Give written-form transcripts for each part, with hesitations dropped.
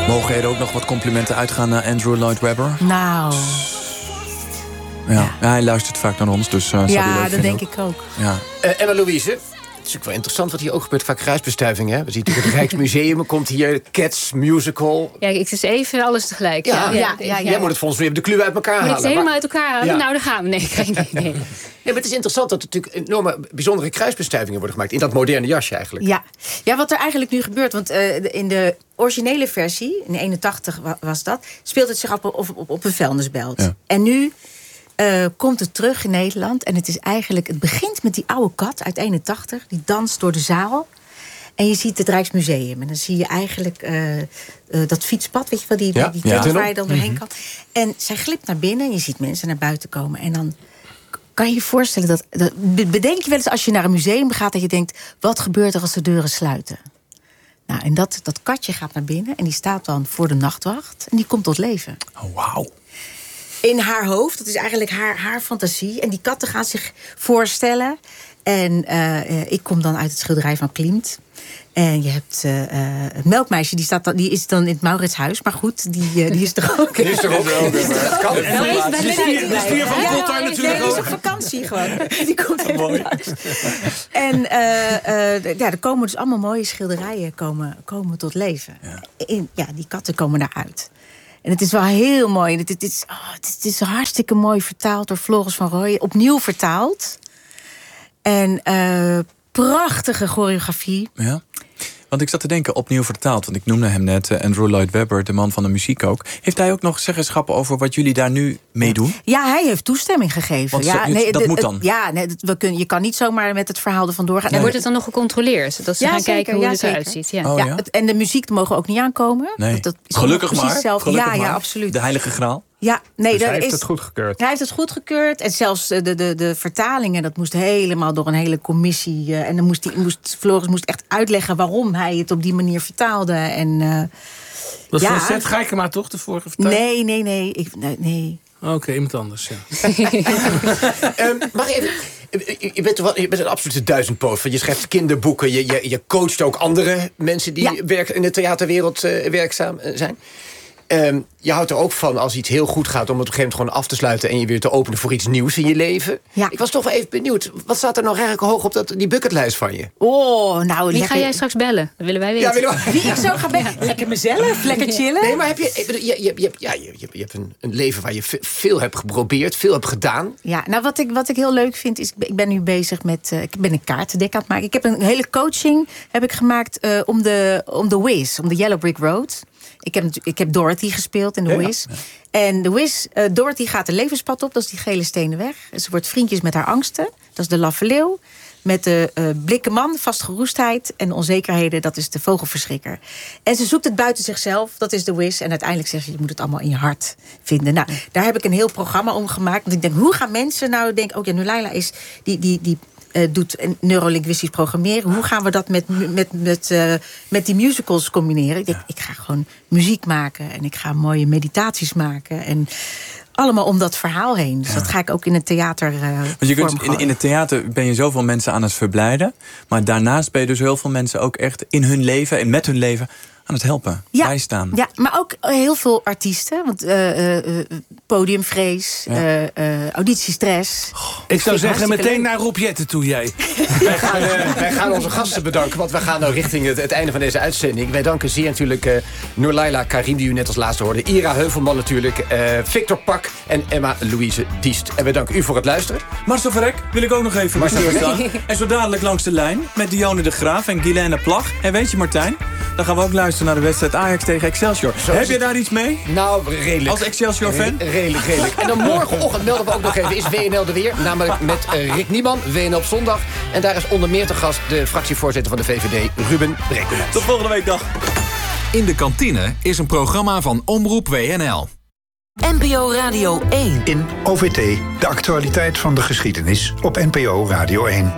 Mogen er ook nog wat complimenten uitgaan naar Andrew Lloyd Webber? Nou... Ja, hij luistert vaak naar ons, dus ja, dat denk ik ook. Ja. Emma Louise, het is natuurlijk wel interessant wat hier ook gebeurt. Vaak kruisbestuivingen, hè? We zien natuurlijk het Rijksmuseum, komt hier Cats, musical. Ja, ik dus even alles tegelijk. Ja. Jij moet het volgens mij de kluwen uit elkaar halen. Moet ik het helemaal uit elkaar halen? Ja. Nou, daar gaan we. Nee. Ja, maar het is interessant dat er natuurlijk enorme bijzondere kruisbestuivingen worden gemaakt. In dat moderne jasje eigenlijk. Ja, wat er eigenlijk nu gebeurt, want in de originele versie, in 81 was dat, speelt het zich op een vuilnisbelt. Ja. En nu komt het terug in Nederland. En het begint met die oude kat uit 81. Die danst door de zaal. En je ziet het Rijksmuseum. En dan zie je eigenlijk dat fietspad. Weet je wel, die tent waar je dan doorheen kan. En zij glipt naar binnen. En je ziet mensen naar buiten komen. En dan kan je je voorstellen dat bedenk je wel eens als je naar een museum gaat, dat je denkt, wat gebeurt er als de deuren sluiten? Nou, en dat katje gaat naar binnen. En die staat dan voor de nachtwacht. En die komt tot leven. Oh, wauw. In haar hoofd, dat is eigenlijk haar fantasie. En die katten gaan zich voorstellen. En ik kom dan uit het schilderij van Klimt. En je hebt het melkmeisje, die is dan in het Mauritshuis. Maar goed, die is er ook. Die is er ook. De stier van Kotter natuurlijk ook. Die is op vakantie gewoon. Die komt er mooi. En er komen dus allemaal mooie schilderijen komen tot leven. Die katten komen daaruit. En het is wel heel mooi. Het is hartstikke mooi vertaald door Floris van Rooyen. Opnieuw vertaald. En prachtige choreografie. Ja. Want ik zat te denken, opnieuw vertaald. Want ik noemde hem net, Andrew Lloyd Webber, de man van de muziek ook. Heeft hij ook nog zeggenschap over wat jullie daar nu mee doen? Ja, hij heeft toestemming gegeven. Want dat moet dan? Je kan niet zomaar met het verhaal ervan doorgaan. En wordt het dan nog gecontroleerd? Dat ze gaan kijken hoe het eruit ziet. Ja. En de muziek mogen ook niet aankomen. Nee. Dat is gelukkig maar. Ja, absoluut. De Heilige Graal. Ja, dus hij heeft het goedgekeurd. Hij heeft het goedgekeurd. En zelfs de vertalingen, dat moest helemaal door een hele commissie. En dan Floris moest echt uitleggen waarom hij het op die manier vertaalde. En, dat was van Seth Geikema toch, de vorige vertaling? Nee. Oké, iemand anders, ja. Mag ik even... Je bent een absolute duizendpoot. Want je schrijft kinderboeken. Je coacht ook andere mensen die in de theaterwereld werkzaam zijn. Je houdt er ook van als iets heel goed gaat om het op een gegeven moment gewoon af te sluiten en je weer te openen voor iets nieuws in je leven. Ja. Ik was toch wel even benieuwd. Wat staat er nou eigenlijk hoog op die bucketlijst van je? Wie ga jij straks bellen? Dat willen wij weten. Ja, wie ik zo ga bellen? Lekker mezelf, lekker chillen. Nee, maar je hebt een leven waar je veel hebt geprobeerd, veel hebt gedaan. Ja, nou wat ik heel leuk vind is, ik ben nu bezig met, ik ben een kaartendek aan het maken. Ik heb een hele coaching gemaakt om de Wiz, om de Yellow Brick Road. Ik heb Dorothy gespeeld in The Wiz. Ja. En The Wiz, Dorothy gaat de levenspad op. Dat is die gele stenen weg. Ze wordt vriendjes met haar angsten. Dat is de laffe leeuw. Met de blikke man, vastgeroestheid en onzekerheden. Dat is de vogelverschrikker. En ze zoekt het buiten zichzelf. Dat is The Wiz. En uiteindelijk zegt je moet het allemaal in je hart vinden. Nou, daar heb ik een heel programma om gemaakt. Want ik denk, hoe gaan mensen nou denken... Nulaila is die doet neurolinguistisch programmeren. Hoe gaan we dat met die musicals combineren? Ik denk, ik ga gewoon muziek maken. En ik ga mooie meditaties maken. En allemaal om dat verhaal heen. Dus dat ga ik ook in het theater Want je kunt in het theater ben je zoveel mensen aan het verblijden. Maar daarnaast ben je dus heel veel mensen ook echt in hun leven en met hun leven aan het helpen, bijstaan. Ja, maar ook heel veel artiesten. Want podiumvrees, auditiestress. Ik zou zeggen, meteen naar Rob Jetten toe, jij. Wij gaan onze gasten bedanken, want we gaan nou richting het einde van deze uitzending. Wij danken zeer natuurlijk Nulaila Karim, die u net als laatste hoorde. Ira Heuvelman natuurlijk, Victor Pak en Emma Louise Diest. En wij danken u voor het luisteren. Marcel Verrek wil ik ook nog even staan. En zo dadelijk langs de lijn met Dionne de Graaf en Guilaine Plag. En weet je, Martijn, dan gaan we ook luisteren naar de wedstrijd Ajax tegen Excelsior. Heb je daar iets mee? Nou, redelijk. Als Excelsior-fan? Redelijk. En dan morgenochtend melden we ook nog even, is WNL er weer. Namelijk met Rick Nieman, WNL op zondag. En daar is onder meer te gast de fractievoorzitter van de VVD, Ruben Brekelmans. Tot volgende week, dag. In de kantine is een programma van Omroep WNL. NPO Radio 1. In OVT, de actualiteit van de geschiedenis op NPO Radio 1.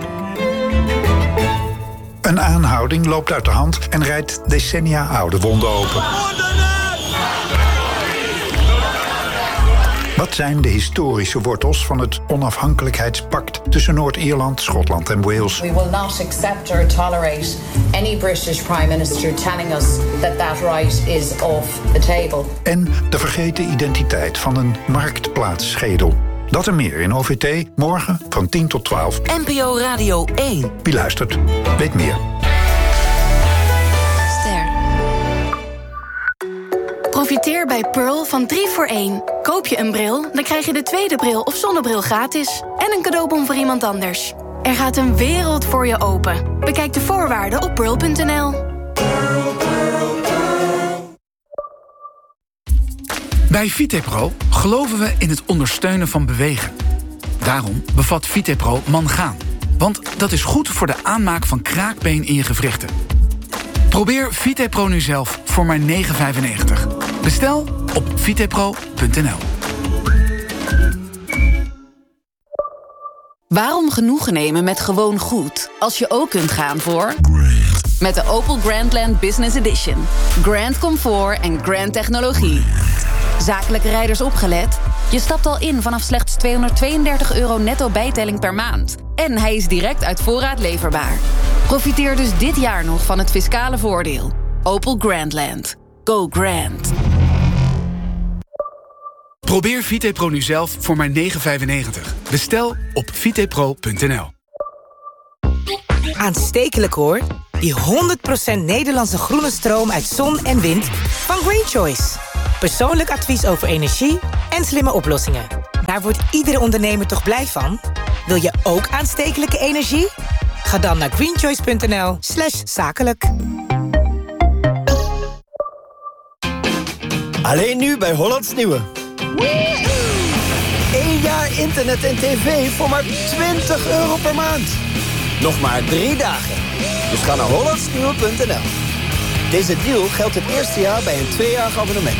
Een aanhouding loopt uit de hand en rijdt decennia oude wonden open. Wat zijn de historische wortels van het onafhankelijkheidspact tussen Noord-Ierland, Schotland en Wales? We will not accept or tolerate any British Prime Minister telling us that right is off the table. En de vergeten identiteit van een marktplaatsschedel. Dat en meer in OVT, morgen van 10 tot 12. NPO Radio 1. Wie luistert, weet meer. Profiteer bij Pearl van 3 voor 1. Koop je een bril, dan krijg je de tweede bril of zonnebril gratis. En een cadeaubon voor iemand anders. Er gaat een wereld voor je open. Bekijk de voorwaarden op pearl.nl. Bij Vitepro geloven we in het ondersteunen van bewegen. Daarom bevat Vitepro mangaan. Want dat is goed voor de aanmaak van kraakbeen in je gewrichten. Probeer Vitepro nu zelf voor maar €9,95. Bestel op vitepro.nl. Waarom genoegen nemen met gewoon goed als je ook kunt gaan voor... Met de Opel Grandland Business Edition. Grand comfort en grand technologie. Zakelijke rijders opgelet? Je stapt al in vanaf slechts €232 netto bijtelling per maand. En hij is direct uit voorraad leverbaar. Profiteer dus dit jaar nog van het fiscale voordeel. Opel Grandland. Go grand. Probeer Vitepro nu zelf voor maar €9,95. Bestel op vitepro.nl. Aanstekelijk hoor. Die 100% Nederlandse groene stroom uit zon en wind van Green Choice. Persoonlijk advies over energie en slimme oplossingen. Daar wordt iedere ondernemer toch blij van? Wil je ook aanstekelijke energie? Ga dan naar greenchoice.nl/zakelijk. Alleen nu bij Hollands Nieuwe. 1 jaar internet en tv voor maar €20 per maand. Nog maar 3 dagen. Dus ga naar hollandsnieuwe.nl. Deze deal geldt het eerste jaar bij een 2-jarig abonnement.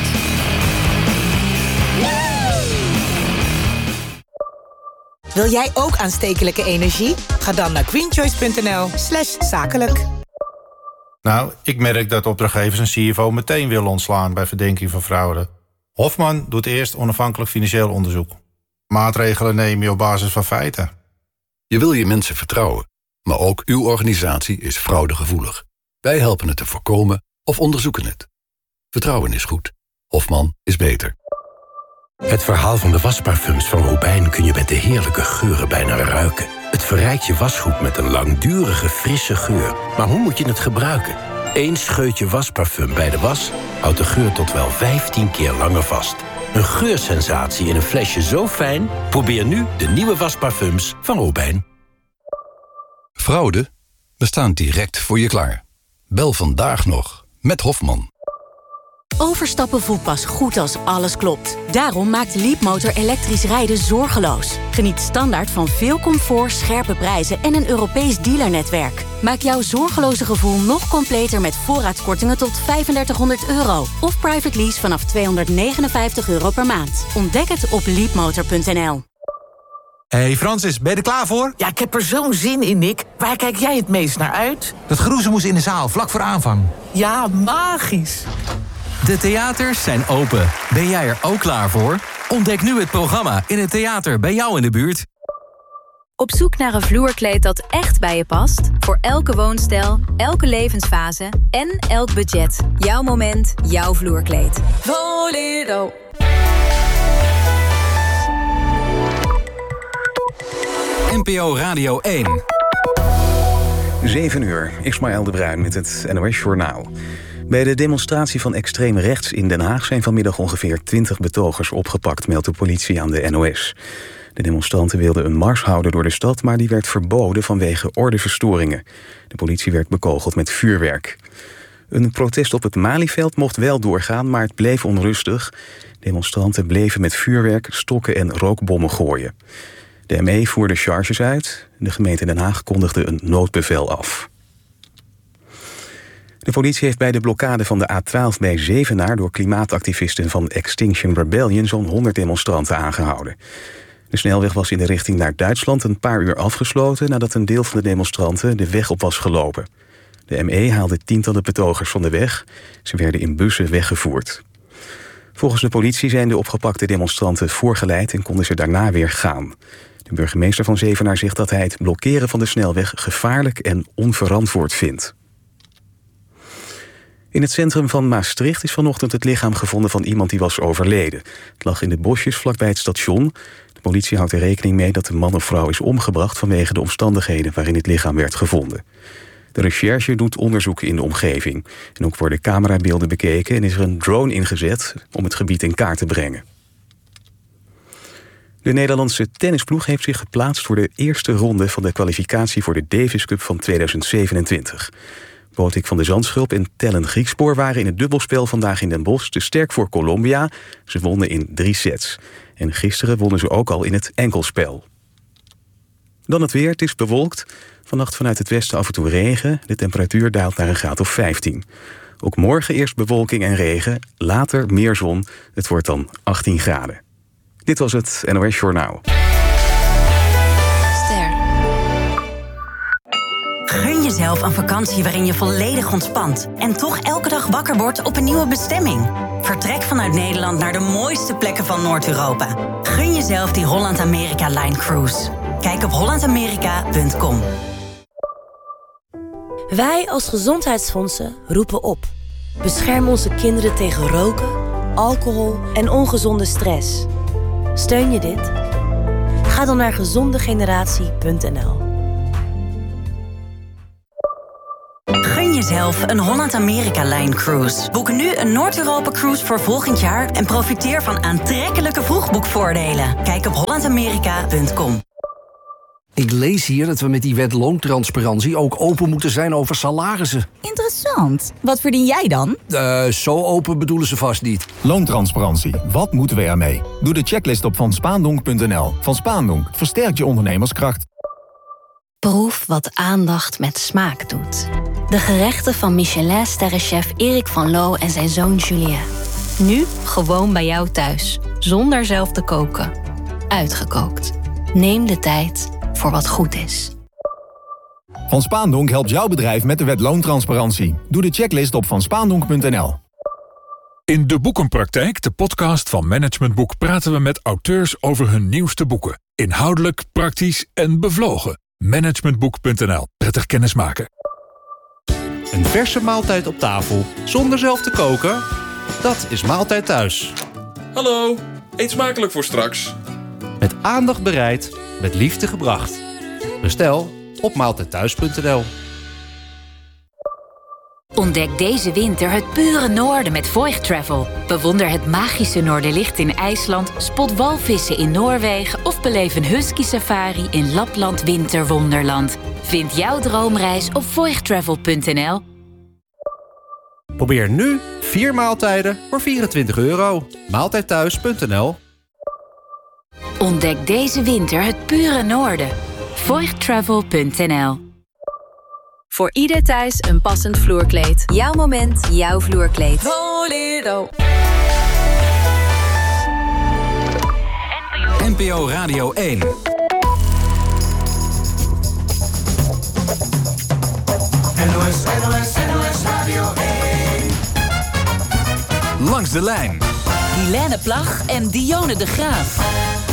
Wil jij ook aanstekelijke energie? Ga dan naar greenchoice.nl/zakelijk. Nou, ik merk dat opdrachtgevers een CFO meteen willen ontslaan bij verdenking van fraude. Hofman doet eerst onafhankelijk financieel onderzoek. Maatregelen neem je op basis van feiten. Je wil je mensen vertrouwen, maar ook uw organisatie is fraudegevoelig. Wij helpen het te voorkomen of onderzoeken het. Vertrouwen is goed. Hofman is beter. Het verhaal van de wasparfums van Robijn kun je met de heerlijke geuren bijna ruiken. Het verrijkt je wasgoed met een langdurige, frisse geur. Maar hoe moet je het gebruiken? 1 scheutje wasparfum bij de was houdt de geur tot wel 15 keer langer vast. Een geursensatie in een flesje zo fijn? Probeer nu de nieuwe wasparfums van Robijn. Fraude? We staan direct voor je klaar. Bel vandaag nog met Hofman. Overstappen voelt pas goed als alles klopt. Daarom maakt Leapmotor elektrisch rijden zorgeloos. Geniet standaard van veel comfort, scherpe prijzen en een Europees dealernetwerk. Maak jouw zorgeloze gevoel nog completer met voorraadkortingen tot €3500. Of private lease vanaf €259 per maand. Ontdek het op leapmotor.nl. Hey Francis, ben je er klaar voor? Ja, ik heb er zo'n zin in, Nick. Waar kijk jij het meest naar uit? Dat geroezemoes in de zaal, vlak voor aanvang. Ja, magisch. De theaters zijn open. Ben jij er ook klaar voor? Ontdek nu het programma in het theater bij jou in de buurt. Op zoek naar een vloerkleed dat echt bij je past? Voor elke woonstijl, elke levensfase en elk budget. Jouw moment, jouw vloerkleed. Voledo. NPO Radio 1. 7 uur, Ismaël de Bruin met het NOS Journaal. Bij de demonstratie van extreem rechts in Den Haag zijn vanmiddag ongeveer 20 betogers opgepakt, meldt de politie aan de NOS. De demonstranten wilden een mars houden door de stad, maar die werd verboden vanwege ordeverstoringen. De politie werd bekogeld met vuurwerk. Een protest op het Malieveld mocht wel doorgaan, maar het bleef onrustig. Demonstranten bleven met vuurwerk, stokken en rookbommen gooien. De ME voerde charges uit. De gemeente Den Haag kondigde een noodbevel af. De politie heeft bij de blokkade van de A12 bij Zevenaar door klimaatactivisten van Extinction Rebellion zo'n 100 demonstranten aangehouden. De snelweg was in de richting naar Duitsland een paar uur afgesloten nadat een deel van de demonstranten de weg op was gelopen. De ME haalde tientallen betogers van de weg. Ze werden in bussen weggevoerd. Volgens de politie zijn de opgepakte demonstranten voorgeleid en konden ze daarna weer gaan. De burgemeester van Zevenaar zegt dat hij het blokkeren van de snelweg gevaarlijk en onverantwoord vindt. In het centrum van Maastricht is vanochtend het lichaam gevonden van iemand die was overleden. Het lag in de bosjes vlakbij het station. De politie houdt er rekening mee dat de man of vrouw is omgebracht vanwege de omstandigheden waarin het lichaam werd gevonden. De recherche doet onderzoek in de omgeving. En ook worden camerabeelden bekeken en is er een drone ingezet om het gebied in kaart te brengen. De Nederlandse tennisploeg heeft zich geplaatst voor de eerste ronde van de kwalificatie voor de Davis Cup van 2027. Botik van de Zandschulp en Tellen Griekspoor waren in het dubbelspel vandaag in Den Bosch te sterk voor Colombia. Ze wonnen in 3 sets. En gisteren wonnen ze ook al in het enkelspel. Dan het weer. Het is bewolkt. Vannacht vanuit het westen af en toe regen. De temperatuur daalt naar een graad of 15. Ook morgen eerst bewolking en regen. Later meer zon. Het wordt dan 18 graden. Dit was het NOS Journaal. Gun jezelf een vakantie waarin je volledig ontspant en toch elke dag wakker wordt op een nieuwe bestemming. Vertrek vanuit Nederland naar de mooiste plekken van Noord-Europa. Gun jezelf die Holland-Amerika-Line Cruise. Kijk op hollandamerika.com. Wij als gezondheidsfondsen roepen op. Bescherm onze kinderen tegen roken, alcohol en ongezonde stress. Steun je dit? Ga dan naar gezondegeneratie.nl. Gun jezelf een Holland-Amerika-Line Cruise. Boek nu een Noord-Europa-cruise voor volgend jaar en profiteer van aantrekkelijke vroegboekvoordelen. Kijk op hollandamerika.com. Ik lees hier dat we met die wet loontransparantie ook open moeten zijn over salarissen. Interessant. Wat verdien jij dan? Zo open bedoelen ze vast niet. Loontransparantie. Wat moeten we ermee? Doe de checklist op vanspaandonk.nl. Van Spaandonk versterkt je ondernemerskracht. Proef wat aandacht met smaak doet. De gerechten van Michelin-sterrenchef Erik van Loo en zijn zoon Julien. Nu gewoon bij jou thuis, zonder zelf te koken. Uitgekookt. Neem de tijd voor wat goed is. Van Spaandonk helpt jouw bedrijf met de wet loontransparantie. Doe de checklist op vanspaandonk.nl. In De Boekenpraktijk, de podcast van Management Boek, praten we met auteurs over hun nieuwste boeken. Inhoudelijk, praktisch en bevlogen. Managementboek.nl. Prettig kennismaken. Een verse maaltijd op tafel, zonder zelf te koken? Dat is Maaltijd Thuis. Hallo, eet smakelijk voor straks. Met aandacht bereid, met liefde gebracht. Bestel op maaltijdthuis.nl. Ontdek deze winter het pure noorden met Voigt Travel. Bewonder het magische Noorderlicht in IJsland, spot walvissen in Noorwegen of beleef een husky safari in Lapland Winterwonderland. Vind jouw droomreis op voigttravel.nl. Probeer nu 4 maaltijden voor €24. Maaltijdthuis.nl. Ontdek deze winter het pure noorden. voigttravel.nl. Voor ieder thuis een passend vloerkleed. Jouw moment, jouw vloerkleed. NPO Radio 1. NOS Radio 1. Langs de lijn. Guilaine Plag en Dionne de Graaf.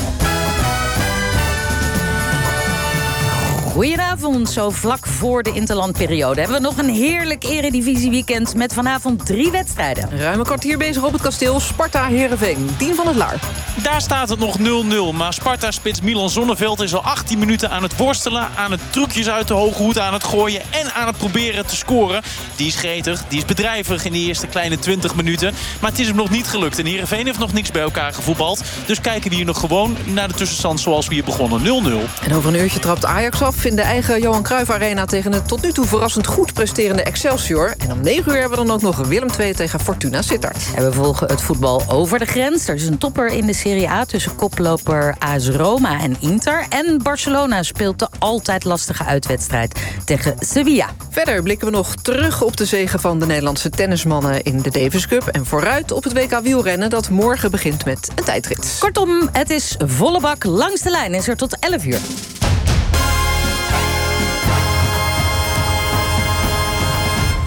Goedenavond, zo vlak voor de interlandperiode hebben we nog een heerlijk eredivisieweekend met vanavond 3 wedstrijden. Ruim een kwartier bezig op het kasteel Sparta-Heerenveen. Dien van het Laar. Daar staat het nog 0-0, maar Sparta-spits Milan Zonneveld is al 18 minuten aan het worstelen, aan het trucjes uit de hoge hoed aan het gooien en aan het proberen te scoren. Die is gretig, die is bedrijvig in de eerste kleine 20 minuten, maar het is hem nog niet gelukt. En Heerenveen heeft nog niks bij elkaar gevoetbald, dus kijken die hier nog gewoon naar de tussenstand zoals we hier begonnen, 0-0. En over een uurtje trapt Ajax af in de eigen Johan Cruijff Arena tegen het tot nu toe verrassend goed presterende Excelsior. En om 9 uur hebben we dan ook nog Willem II tegen Fortuna Sittard. En we volgen het voetbal over de grens. Er is een topper in de Serie A tussen koploper AS Roma en Inter. En Barcelona speelt de altijd lastige uitwedstrijd tegen Sevilla. Verder blikken we nog terug op de zege van de Nederlandse tennismannen in de Davis Cup. En vooruit op het WK wielrennen dat morgen begint met een tijdrit. Kortom, het is volle bak. Langs de lijn is er tot 11 uur.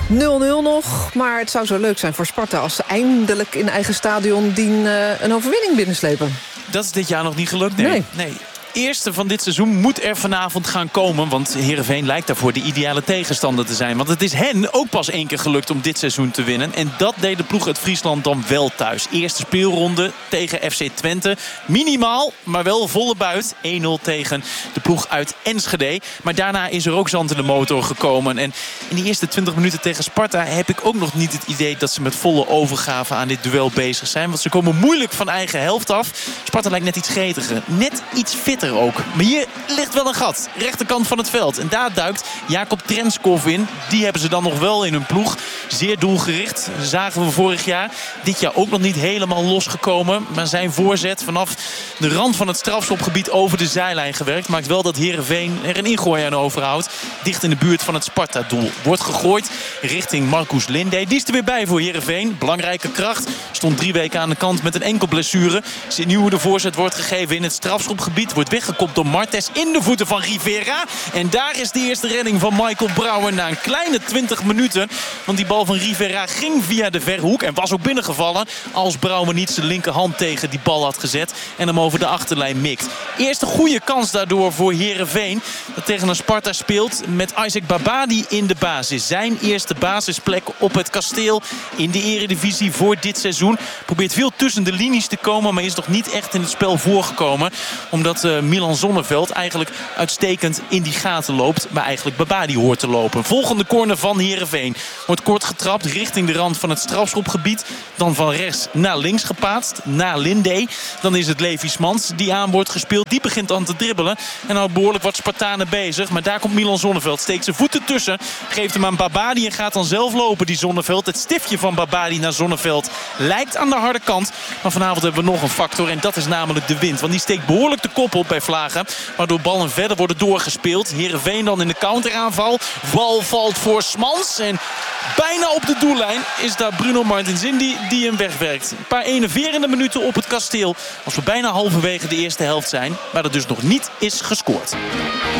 0-0 nog, maar het zou zo leuk zijn voor Sparta... als ze eindelijk in eigen stadion een overwinning binnenslepen. Dat is dit jaar nog niet gelukt, nee. Eerste van dit seizoen moet er vanavond gaan komen. Want Heerenveen lijkt daarvoor de ideale tegenstander te zijn. Want het is hen ook pas 1 keer gelukt om dit seizoen te winnen. En dat deed de ploeg uit Friesland dan wel thuis. Eerste speelronde tegen FC Twente. Minimaal, maar wel volle buit. 1-0 tegen de ploeg uit Enschede. Maar daarna is er ook zand in de motor gekomen. En in die eerste 20 minuten tegen Sparta heb ik ook nog niet het idee dat ze met volle overgave aan dit duel bezig zijn. Want ze komen moeilijk van eigen helft af. Sparta lijkt net iets gretiger. Net iets fitter ook. Maar hier ligt wel een gat. Rechterkant van het veld. En daar duikt Jacob Trenskov in. Die hebben ze dan nog wel in hun ploeg. Zeer doelgericht. Zagen we vorig jaar. Dit jaar ook nog niet helemaal losgekomen. Maar zijn voorzet vanaf de rand van het strafschopgebied over de zijlijn gewerkt. Maakt wel dat Heerenveen er een ingooi aan overhoudt. Dicht in de buurt van het Sparta-doel. Wordt gegooid richting Marcus Linde. Die is er weer bij voor Heerenveen. Belangrijke kracht. Stond 3 weken aan de kant met een enkel blessure. Ziet nu hoe de voorzet wordt gegeven in het strafschopgebied. Wordt weggekopt door Martes in de voeten van Rivera. En daar is de eerste redding van Michael Brouwer na een kleine 20 minuten. Want die bal van Rivera ging via de verhoek en was ook binnengevallen. Als Brouwer niet zijn linkerhand tegen die bal had gezet en hem over de achterlijn mikt. Eerste goede kans daardoor voor Heerenveen. Dat tegen een Sparta speelt met Isaac Babadi in de basis. Zijn eerste basisplek op het kasteel in de eredivisie voor dit seizoen. Probeert veel tussen de linies te komen, maar is nog niet echt in het spel voorgekomen. Omdat Milan Zonneveld eigenlijk uitstekend in die gaten loopt, maar eigenlijk Babadi hoort te lopen. Volgende corner van Heerenveen. Wordt kort getrapt richting de rand van het strafschopgebied. Dan van rechts naar links gepaatst. Naar Linde. Dan is het Levi Smans die aan wordt gespeeld. Die begint dan te dribbelen. En houdt behoorlijk wat Spartanen bezig. Maar daar komt Milan Zonneveld. Steekt zijn voeten tussen. Geeft hem aan Babadi en gaat dan zelf lopen, die Zonneveld. Het stiftje van Babadi naar Zonneveld lijkt aan de harde kant. Maar vanavond hebben we nog een factor. En dat is namelijk de wind. Want die steekt behoorlijk de kop op bij Vlagen. Waardoor ballen verder worden doorgespeeld. Heerenveen dan in de counteraanval. Bal valt voor Smans. En bijna op de doellijn is daar Bruno Martins Indy die hem wegwerkt. Een paar enerverende minuten op het kasteel. Als we bijna halverwege de eerste helft zijn. Maar er dus nog niet is gescoord.